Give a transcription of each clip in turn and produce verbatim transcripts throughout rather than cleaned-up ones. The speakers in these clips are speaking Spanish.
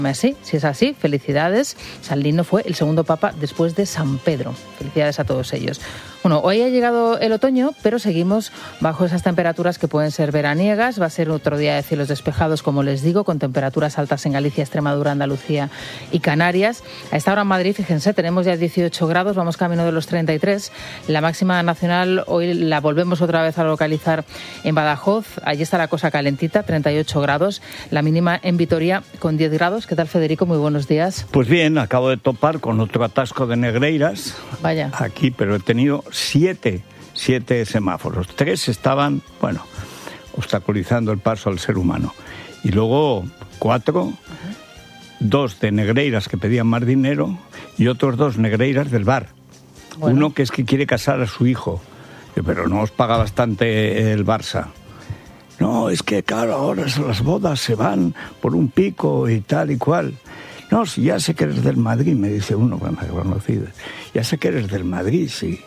Messi, si es así, felicidades. San Lino fue el segundo papa después de San Pedro. Felicidades a todos ellos. Bueno, hoy ha llegado el otoño, pero seguimos bajo esas temperaturas que pueden ser veraniegas. Va a ser otro día de cielos despejados, como les digo, con temperaturas altas en Galicia, Extremadura, Andalucía y Canarias. A esta hora en Madrid, fíjense, tenemos ya dieciocho grados, vamos camino de los treinta y tres. La máxima nacional hoy la volvemos otra vez a localizar en Badajoz. Allí está la cosa calentita, treinta y ocho grados. La mínima en Vitoria con diez grados. ¿Qué tal, Federico? Muy buenos días. Pues bien, acabo de topar con otro atasco de negreiras. Vaya. Aquí, pero he tenido siete, siete semáforos. Tres estaban, bueno, obstaculizando el paso al ser humano. Y luego cuatro, uh-huh. dos de negreiras que pedían más dinero y otros dos negreiras del bar. Bueno. Uno que es que quiere casar a su hijo, pero no os paga bastante el Barça. No, es que claro, ahora las bodas se van por un pico y tal y cual. No, si ya sé que eres del Madrid, me dice uno que me ha conocido. Ya sé que eres del Madrid, sí.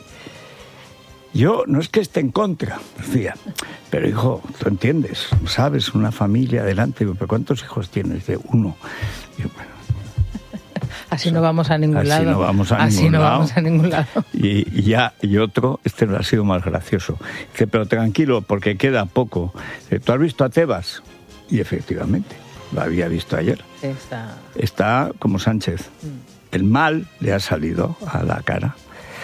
Yo no es que esté en contra, decía, pero hijo, tú entiendes, sabes, una familia adelante. Digo, ¿pero cuántos hijos tienes? De uno. Digo, bueno, así no vamos a ningún así lado. No vamos a así ningún no lado. vamos a ningún lado. Y, y ya, y otro, este ha sido más gracioso. Dice, pero tranquilo, porque queda poco. Dice, ¿tú has visto a Tebas? Y efectivamente, lo había visto ayer. Está, Está como Sánchez. Mm. El mal le ha salido a la cara.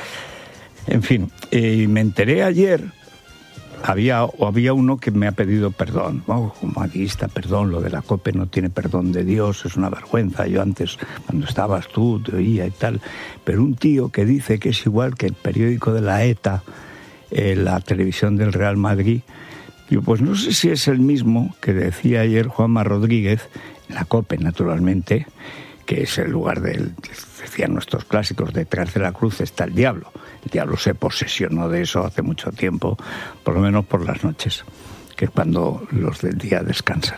En fin, eh, me enteré ayer, había, o había uno que me ha pedido perdón. Oh, como madridista, perdón, lo de la COPE no tiene perdón de Dios, es una vergüenza. Yo antes, cuando estabas tú, te oía y tal. Pero un tío que dice que es igual que el periódico de la ETA, eh, la televisión del Real Madrid. Yo pues no sé si es el mismo que decía ayer Juanma Rodríguez, en la COPE naturalmente, que es el lugar del, decían nuestros clásicos, detrás de la cruz está el diablo. El diablo se posesionó de eso hace mucho tiempo, por lo menos por las noches, que es cuando los del día descansan.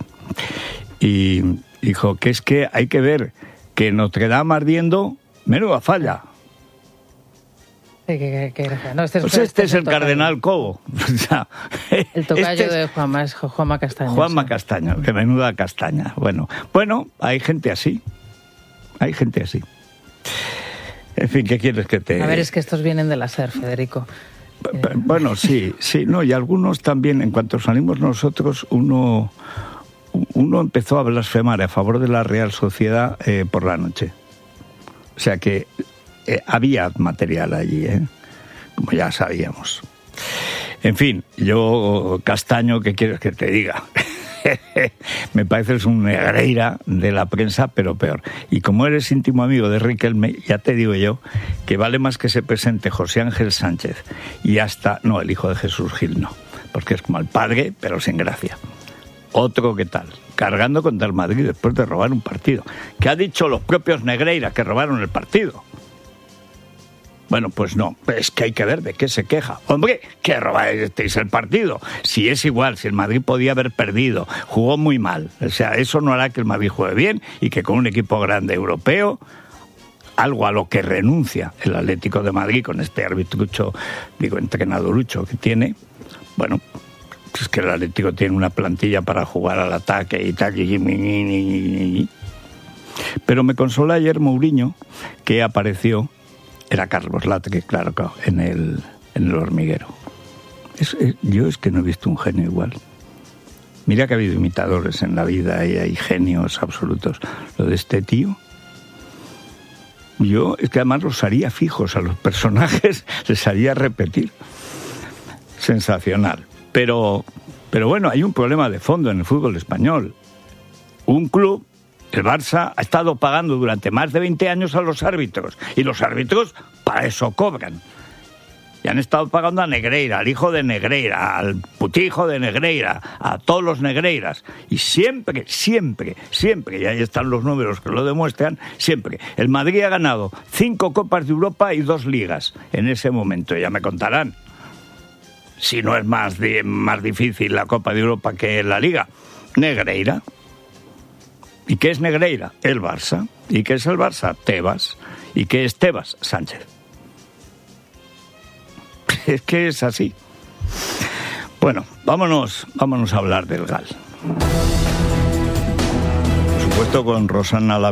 Y dijo que es que hay que ver que Notre Dame ardiendo, menuda falla. Sí, que, que, que, no, este, pues este, este es el, el cardenal Cobo. O sea, el tocayo este de Juanma, es Juanma Castaña. Juanma sí. Castaña, que menuda castaña. Bueno, bueno, hay gente así. Hay gente así. En fin, ¿qué quieres que te...? A ver, es que estos vienen de la SER, Federico. Bueno, sí, sí, no, y algunos también, en cuanto salimos nosotros, uno, uno empezó a blasfemar a favor de la Real Sociedad eh, por la noche. O sea que eh, había material allí, ¿eh? Como ya sabíamos. En fin, yo, Castaño, ¿qué quieres que te diga? Me pareces un negreira de la prensa, pero peor. Y como eres íntimo amigo de Riquelme, ya te digo yo que vale más que se presente José Ángel Sánchez y hasta, no, el hijo de Jesús Gil no, porque es como el padre, pero sin gracia. Otro que tal, cargando contra el Madrid después de robar un partido. ¿Qué ha dicho los propios Negreira que robaron el partido? Bueno, pues no, es que hay que ver de qué se queja. Hombre, que robasteis el partido. Si es igual, si el Madrid podía haber perdido, jugó muy mal. O sea, eso no hará que el Madrid juegue bien y que con un equipo grande europeo, algo a lo que renuncia el Atlético de Madrid con este arbitrucho, digo, entrenadorucho que tiene, bueno, es que el Atlético tiene una plantilla para jugar al ataque y tal. Pero me consola ayer Mourinho, que apareció. Era Carlos Latre, claro, claro, en el, en el hormiguero. Es, es, yo es que no he visto un genio igual. Mira que ha habido imitadores en la vida y hay genios absolutos. Lo de este tío, yo es que además los haría fijos a los personajes, les haría repetir. Sensacional. Pero, pero bueno, hay un problema de fondo en el fútbol español. Un club... El Barça ha estado pagando durante más de veinte años a los árbitros. Y los árbitros para eso cobran. Y han estado pagando a Negreira, al hijo de Negreira, al putijo de Negreira, a todos los Negreiras. Y siempre, siempre, siempre, y ahí están los números que lo demuestran, siempre. El Madrid ha ganado cinco Copas de Europa y dos Ligas en ese momento. Ya me contarán. Si no es más, de, más difícil la Copa de Europa que la Liga. Negreira. ¿Y qué es Negreira? El Barça. ¿Y qué es el Barça? Tebas. ¿Y qué es Tebas? Sánchez. Es que es así. Bueno, vámonos, vámonos a hablar del Gal. Por supuesto con Rosana